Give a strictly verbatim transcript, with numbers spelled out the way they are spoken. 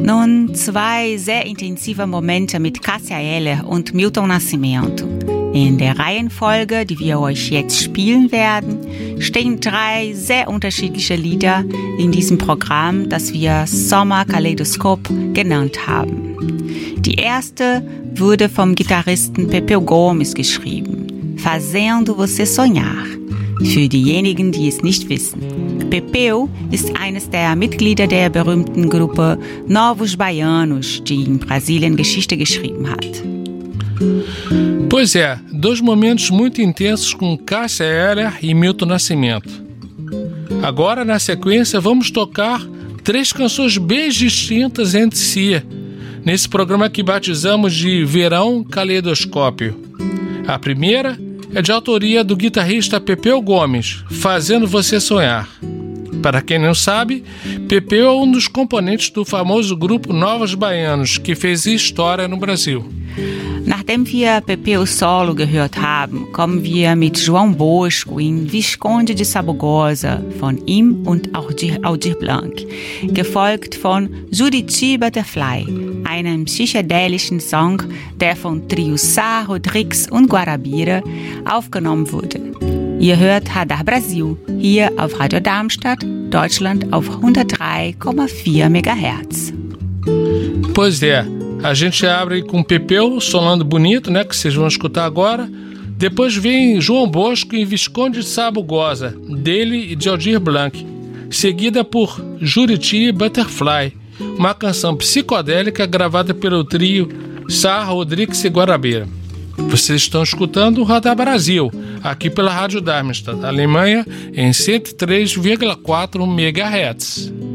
Nun zwei sehr intensive Momente mit Cássia Eller und Milton Nascimento. In der Reihenfolge, die wir euch jetzt spielen werden, stehen drei sehr unterschiedliche Lieder in diesem Programm, das wir Sommerkaleidoskop genannt haben. Die erste wurde vom Gitarristen Pepeu Gomes geschrieben, Fazendo Você Sonhar. Für diejenigen, die es nicht wissen. Pepeu ist eines der Mitglieder der berühmten Gruppe Novos Baianos, die in Brasilien Geschichte geschrieben hat. Pois é, dois momentos muito intensos com Cássia Eller e Milton Nascimento. Agora, na sequência, vamos tocar três canções bem distintas entre si, nesse programa que batizamos de Verão Caleidoscópio. A primeira é de autoria do guitarrista Pepeu Gomes, Fazendo Você Sonhar. Para quem não sabe, Pepeu é um dos componentes do famoso grupo Novos Baianos, que fez história no Brasil. Nachdem wir Pepeu Solo gehört haben, kommen wir mit João Bosco in Visconde de Sabugosa von ihm und Aldir, Aldir Blanc, gefolgt von Juriti Butterfly, einem psychedelischen Song, der von Trio Sá, Rodrigues und Guarabira aufgenommen wurde. Ihr hört Radar Brasil, hier auf Radio Darmstadt, Deutschland auf hundertdrei Komma vier Megahertz. Pois é. A gente abre com Pepeu, solando bonito, né, que vocês vão escutar agora. Depois vem João Bosco em Visconde de Sabugosa, dele e de Aldir Blanc. Seguida por Juriti Butterfly, uma canção psicodélica gravada pelo trio Sá, Rodrigues e Guarabira. Vocês estão escutando o Radar Brasil, aqui pela Rádio Darmstadt, Alemanha, em cento e três vírgula quatro megahertz.